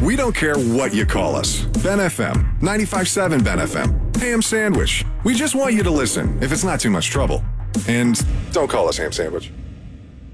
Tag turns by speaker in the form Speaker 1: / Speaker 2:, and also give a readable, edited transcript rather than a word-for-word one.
Speaker 1: We don't care what you call us. Ben FM, 95.7 Ben FM, Ham Sandwich. We just want you to listen if it's not too much trouble. And don't call us Ham Sandwich.